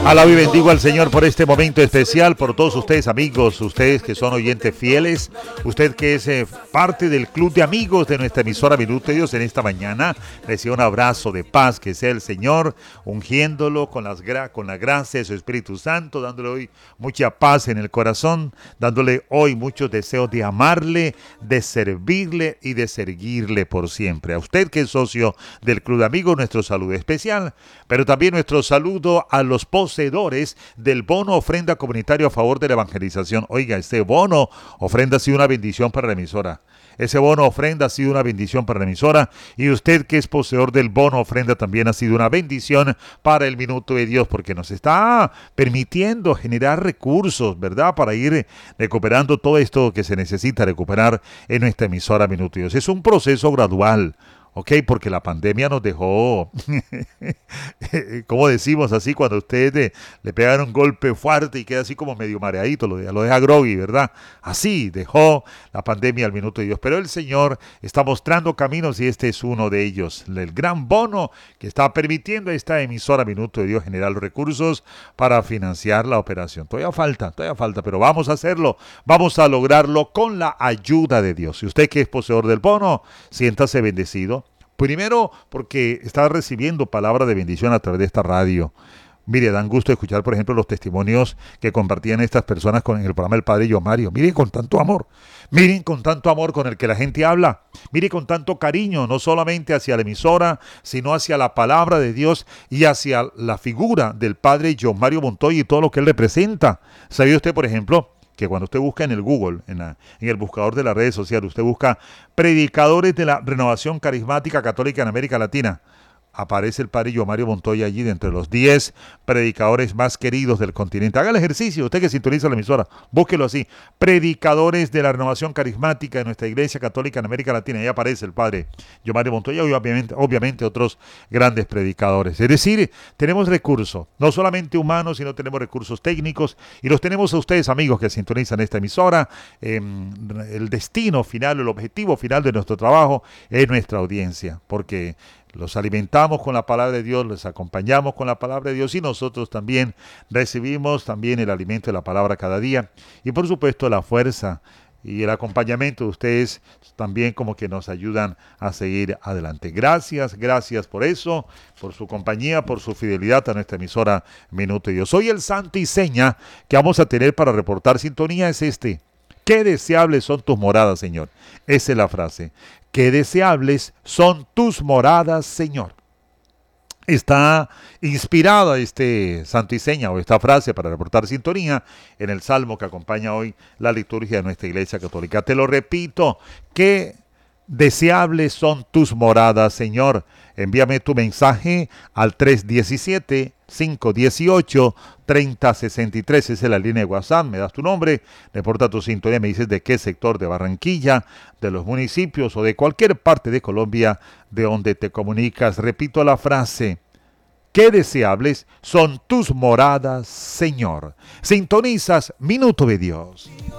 Alabo y bendigo al Señor por este momento especial, por todos ustedes amigos, ustedes que son oyentes fieles, usted que es parte del club de amigos de nuestra emisora Minuto de Dios en esta mañana. Reciba un abrazo de paz, que sea el Señor ungiéndolo con la gracia de su Espíritu Santo, dándole hoy mucha paz en el corazón, dándole hoy muchos deseos de amarle, de servirle y de seguirle por siempre. A usted que es socio del club de amigos, nuestro saludo especial, pero también nuestro saludo a los poseedores del bono ofrenda comunitario a favor de la evangelización. Oiga, este bono ofrenda ha sido una bendición para la emisora. Ese bono ofrenda ha sido una bendición para la emisora, y usted que es poseedor del bono ofrenda también ha sido una bendición para el Minuto de Dios, porque nos está permitiendo generar recursos, ¿verdad? Para ir recuperando todo esto que se necesita recuperar en nuestra emisora Minuto de Dios. Es un proceso gradual. Ok, porque la pandemia nos dejó, como decimos así, cuando usted le pegan un golpe fuerte y queda así como medio mareadito, lo deja groggy, ¿verdad? Así dejó la pandemia al Minuto de Dios. Pero el Señor está mostrando caminos y este es uno de ellos. El gran bono que está permitiendo a esta emisora Minuto de Dios generar recursos para financiar la operación. Todavía falta, pero vamos a hacerlo. Vamos a lograrlo con la ayuda de Dios. Y usted que es poseedor del bono, siéntase bendecido. Primero, porque está recibiendo palabra de bendición a través de esta radio. Mire, dan gusto escuchar, por ejemplo, los testimonios que compartían estas personas en el programa del Padre Yomario. Miren con tanto amor con el que la gente habla. Mire con tanto cariño, no solamente hacia la emisora, sino hacia la palabra de Dios y hacia la figura del Padre Yomario Montoya y todo lo que él representa. ¿Sabía usted, por ejemplo, que cuando usted busca en el Google, en el buscador de las redes sociales, usted busca predicadores de la Renovación Carismática Católica en América Latina, aparece el Padre Yomario Montoya allí de entre los 10 predicadores más queridos del continente? Haga el ejercicio, usted que sintoniza la emisora, búsquelo así, predicadores de la Renovación Carismática de nuestra Iglesia Católica en América Latina, ahí aparece el Padre Yomario Montoya y obviamente otros grandes predicadores. Es decir, tenemos recursos, no solamente humanos, sino tenemos recursos técnicos, y los tenemos a ustedes, amigos, que sintonizan esta emisora. El destino final, el objetivo final de nuestro trabajo es nuestra audiencia, porque los alimentamos con la palabra de Dios, les acompañamos con la palabra de Dios, y nosotros también recibimos también el alimento de la palabra cada día. Y por supuesto la fuerza y el acompañamiento de ustedes también como que nos ayudan a seguir adelante. Gracias por eso, por su compañía, por su fidelidad a nuestra emisora Minuto de Dios. Hoy el santo y seña que vamos a tener para reportar sintonía es este: qué deseables son tus moradas, Señor. Esa es la frase. Qué deseables son tus moradas, Señor. Está inspirada este santo y seña o esta frase para reportar sintonía en el salmo que acompaña hoy la liturgia de nuestra Iglesia Católica. Te lo repito, qué deseables son tus moradas, Señor. Envíame tu mensaje al 317-518-3063. Esa es la línea de WhatsApp. Me das tu nombre, reporta tu sintonía, me dices de qué sector de Barranquilla, de los municipios o de cualquier parte de Colombia de donde te comunicas. Repito la frase: qué deseables son tus moradas, Señor. Sintonizas Minuto de Dios.